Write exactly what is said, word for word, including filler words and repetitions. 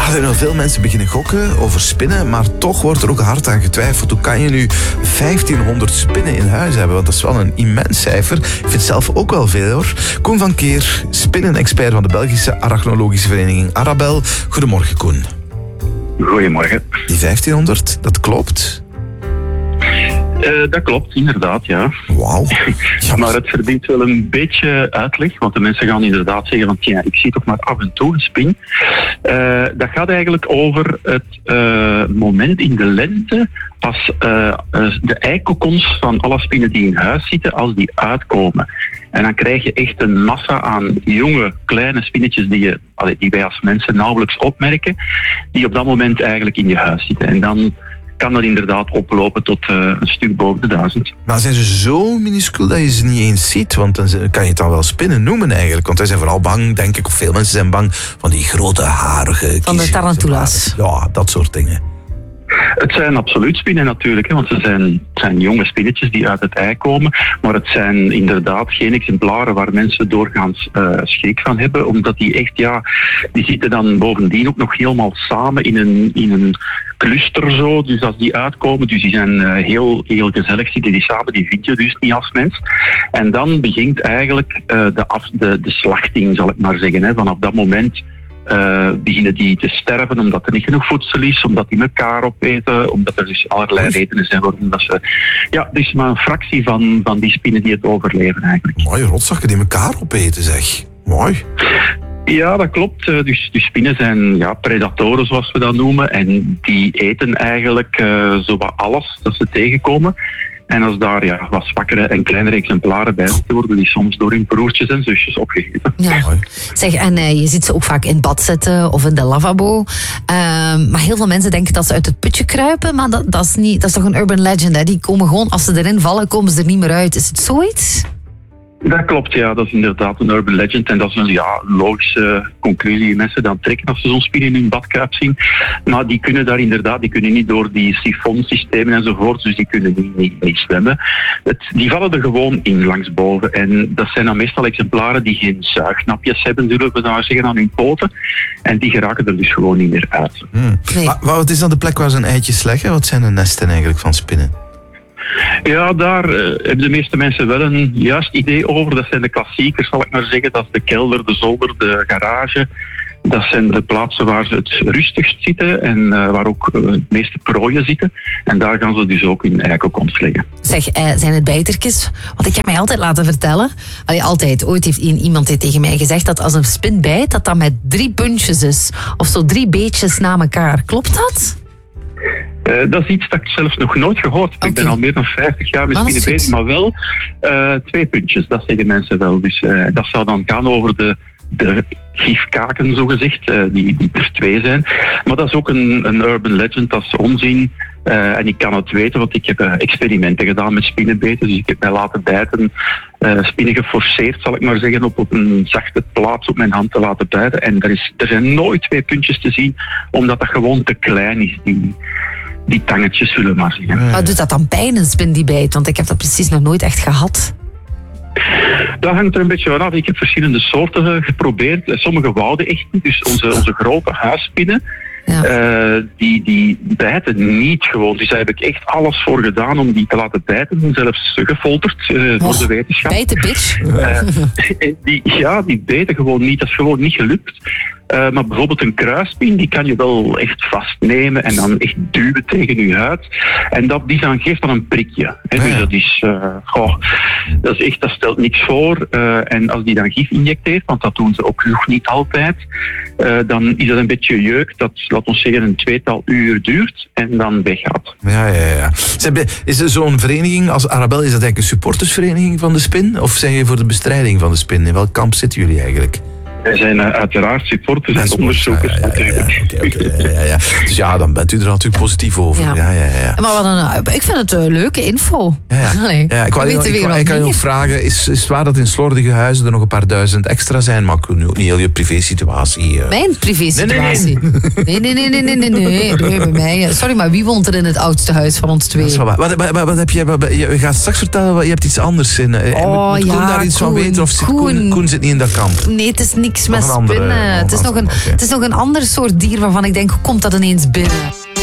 er zijn nog veel mensen beginnen gokken over spinnen, maar toch wordt er ook hard aan getwijfeld. Hoe kan je nu vijftienhonderd spinnen in huis hebben? Want dat is wel een immens cijfer. Ik vind het zelf ook wel veel, hoor. Koen van Keer, spinnenexpert van de Belgische Arachnologische Vereniging Arabel. Goedemorgen, Koen. Goedemorgen. Die vijftienhonderd, dat klopt? Uh, dat klopt, inderdaad, ja. Wauw. Ja, maar het verdient wel een beetje uitleg, want de mensen gaan inderdaad zeggen van, ja, ik zie toch maar af en toe een spin. Uh, dat gaat eigenlijk over het uh, moment in de lente als uh, uh, de eikokons van alle spinnen die in huis zitten, als die uitkomen. En dan krijg je echt een massa aan jonge, kleine spinnetjes die, je, die wij als mensen nauwelijks opmerken, die op dat moment eigenlijk in je huis zitten. En dan kan dat inderdaad oplopen tot uh, een stuk boven de duizend. Maar zijn ze zo minuscuul dat je ze niet eens ziet? Want dan kan je het dan wel spinnen noemen eigenlijk. Want wij zijn vooral bang, denk ik, of veel mensen zijn bang van die grote harige... Van de tarantulas. Ja, dat soort dingen. Het zijn absoluut spinnen natuurlijk, hè, want ze zijn, het zijn jonge spinnetjes die uit het ei komen. Maar het zijn inderdaad geen exemplaren waar mensen doorgaans uh, schrik van hebben. Omdat die echt, ja, die zitten dan bovendien ook nog helemaal samen in een, in een cluster zo. Dus als die uitkomen, dus die zijn uh, heel, heel gezellig, zitten die samen, die vind je dus niet als mens. En dan begint eigenlijk uh, de, af, de, de slachting, zal ik maar zeggen. Hè. Vanaf dat moment Uh, beginnen die te sterven omdat er niet genoeg voedsel is, omdat die elkaar opeten, omdat er dus allerlei redenen zijn waarom dat ze... Ja, het is maar een fractie van, van die spinnen die het overleven eigenlijk. Mooie rotzakken die elkaar opeten, zeg. Mooi. Ja, dat klopt. Dus de spinnen zijn ja, predatoren, zoals we dat noemen, en die eten eigenlijk uh, zowat alles dat ze tegenkomen. En als daar ja, wat zwakkere en kleinere exemplaren bij zitten, worden die soms door hun broertjes en zusjes opgegeten. Ja. Zeg, en uh, je ziet ze ook vaak in bad zetten of in de lavabo. Uh, maar heel veel mensen denken dat ze uit het putje kruipen, maar dat, dat, is, niet, dat is toch een urban legend. Hè? Die komen gewoon, als ze erin vallen, komen ze er niet meer uit. Is het zoiets? Dat klopt, ja. Dat is inderdaad een urban legend. En dat is een ja, logische conclusie die mensen dan trekken als ze zo'n spin in hun badkuip zien. Maar die kunnen daar inderdaad, die kunnen niet door die sifonsystemen enzovoort, dus die kunnen niet, niet, niet zwemmen. Het, die vallen er gewoon in langsboven. En dat zijn dan meestal exemplaren die geen zuignapjes hebben, zullen we daar zeggen, aan hun poten. En die geraken er dus gewoon niet meer uit. Hmm. Nee. Maar wat is dan de plek waar ze een eitjes leggen? Wat zijn de nesten eigenlijk van spinnen? Ja, daar uh, hebben de meeste mensen wel een juist idee over. Dat zijn de klassiekers, zal ik maar zeggen. Dat is de kelder, de zolder, de garage. Dat zijn de plaatsen waar ze het rustigst zitten en uh, waar ook uh, de meeste prooien zitten. En daar gaan ze dus ook in eikokons leggen. Zeg, uh, zijn het bijtertjes? Want ik heb mij altijd laten vertellen, allee, altijd, ooit heeft iemand dit tegen mij gezegd, dat als een spin bijt, dat dat met drie puntjes is. Of zo drie beetjes na elkaar. Klopt dat? Uh, dat is iets dat ik zelfs nog nooit gehoord heb. Okay. Ik ben al meer dan vijftig jaar met spinnen bezig, maar wel uh, twee puntjes, dat zeggen mensen wel. Dus uh, dat zou dan gaan over de, de gifkaken, zogezegd, uh, die, die er twee zijn. Maar dat is ook een, een urban legend, dat is onzin. Uh, en ik kan het weten, want ik heb uh, experimenten gedaan met spinnenbeten. Dus ik heb mij laten bijten, uh, spinnen geforceerd, zal ik maar zeggen, op, op een zachte plaats op mijn hand te laten bijten. En er, is, er zijn nooit twee puntjes te zien, omdat dat gewoon te klein is, die... die tangetjes, zullen we maar zeggen. Maar doet dat dan pijn, een spin die bijt? Want ik heb dat precies nog nooit echt gehad. Dat hangt er een beetje vanaf. Ik heb verschillende soorten geprobeerd. Sommige wouden echt niet. Dus onze, onze grote huisspinnen, ja. uh, die, die bijten niet gewoon. Dus daar heb ik echt alles voor gedaan om die te laten bijten. Zelfs gefolterd uh, oh, door de wetenschap. Bijten, bitch? Uh, die, ja, die bijten gewoon niet. Dat is gewoon niet gelukt. Uh, maar bijvoorbeeld een kruispin, die kan je wel echt vastnemen en dan echt duwen tegen je huid. En dat, die dan, geeft dan een prikje. Hè. Dus dat is, uh, goh, dat is echt, dat stelt niks voor. Uh, en als die dan gif injecteert, want dat doen ze ook nog niet altijd, uh, dan is dat een beetje jeuk dat, laten we zeggen, een tweetal uur duurt en dan weggaat. Ja, ja, ja. Is er zo'n vereniging als Arabel, is dat eigenlijk een supportersvereniging van de spin? Of zijn je voor de bestrijding van de spin? In welk kamp zitten jullie eigenlijk? Wij zijn uh, uiteraard supporters en onderzoekers. Ja, ja, ja, ja, okay, okay, ja, ja, ja. Dus ja, dan bent u er natuurlijk positief over. Ja. Ja, ja, ja. Maar wat een, ik vind het uh, leuke info. Ja, ja. Allee, ja, ik wou, ik, ik, ik kan je nog vragen, is, is het waar dat in slordige huizen er nog een paar duizend extra zijn? Maar ik nu ook niet heel je privésituatie. Uh... Mijn privésituatie? Nee, nee, nee, nee, nee, nee, nee, nee, nee, bij mij. Sorry, maar wie woont er in het oudste huis van ons twee? Wat, wat, wat, wat heb je, wat, je gaat straks vertellen, je hebt iets anders in. Oh, moet ja, Koen daar iets Koen, van weten of zit Koen, Koen, Koen zit niet in dat kamp? Nee, het is niks niks met Nog een andere spinnen. Het is, nog een, Oké. het is nog een ander soort dier waarvan ik denk, hoe komt dat ineens binnen?